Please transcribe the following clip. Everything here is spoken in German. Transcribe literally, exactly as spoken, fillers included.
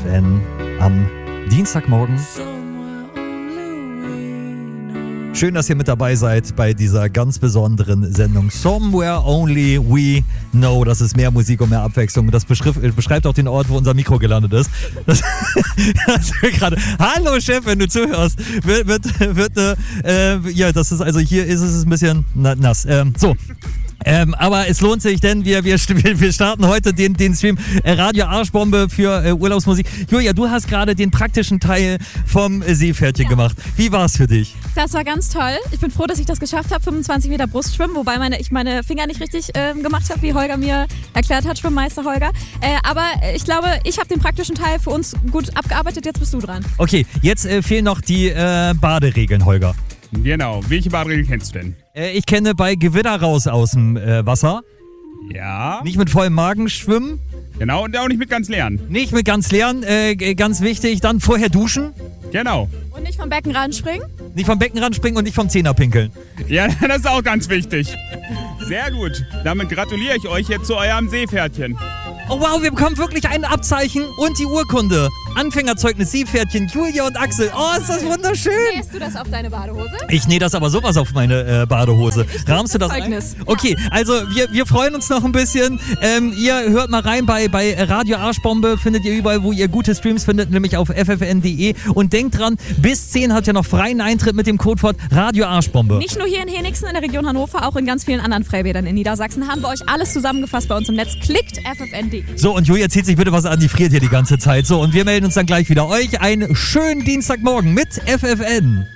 F N am Dienstagmorgen. Schön, dass ihr mit dabei seid bei dieser ganz besonderen Sendung Somewhere Only We Know. Das ist mehr Musik und mehr Abwechslung. Das beschreibt, beschreibt auch den Ort, wo unser Mikro gelandet ist. Das, das gerade. Hallo Chef, wenn du zuhörst. Wird, wird, wird äh, ja, das ist also hier ist es ein bisschen nass. Ähm, so. Ähm, aber es lohnt sich, denn wir, wir, wir starten heute den, den Stream äh, Radio Arschbombe für äh, Urlaubsmusik. Julia, du hast gerade den praktischen Teil vom äh, Seepferdchen ja. gemacht. Wie war es für dich? Das war ganz toll. Ich bin froh, dass ich das geschafft habe, fünfundzwanzig Meter Brustschwimmen, wobei meine, ich meine Finger nicht richtig ähm, gemacht habe, wie Holger mir erklärt hat, Schwimmmeister Holger. Äh, aber ich glaube, ich habe den praktischen Teil für uns gut abgearbeitet. Jetzt bist du dran. Okay, jetzt äh, fehlen noch die äh, Baderegeln, Holger. Genau. Welche Baderegel kennst du denn? Äh, ich kenne bei Gewitter raus aus dem äh, Wasser. Ja. Nicht mit vollem Magen schwimmen. Genau, und auch nicht mit ganz leeren. Nicht mit ganz leeren, äh, ganz wichtig. Dann vorher duschen. Genau. Und nicht vom Beckenrand springen? Nicht vom Beckenrand springen und nicht vom Zehner pinkeln. Ja, das ist auch ganz wichtig. Sehr gut. Damit gratuliere ich euch jetzt zu eurem Seepferdchen. Oh wow, wir bekommen wirklich ein Abzeichen und die Urkunde. Anfängerzeugnis, Seepferdchen, Julia und Axel. Oh, ist das wunderschön. Nähst du das auf deine Badehose? Ich nähe das aber sowas auf meine äh, Badehose. Rahmst du das Zeugnis. ein? Okay, also wir, wir freuen uns noch ein bisschen. Ähm, ihr hört mal rein bei, bei Radio Arschbombe. Findet ihr überall, wo ihr gute Streams findet, nämlich auf f f n punkt d e. Und denkt dran, bis zehn hat ihr noch freien Eintritt mit dem Codewort Radio Arschbombe. Nicht nur hier in Henigsen in der Region Hannover, auch in ganz vielen anderen Freibädern in Niedersachsen haben wir euch alles zusammengefasst bei uns im Netz. Klickt f f n punkt d e. So, und Julia zieht sich bitte was an, die friert hier die ganze Zeit. So, und wir melden uns dann gleich wieder. Euch einen schönen Dienstagmorgen mit F F N.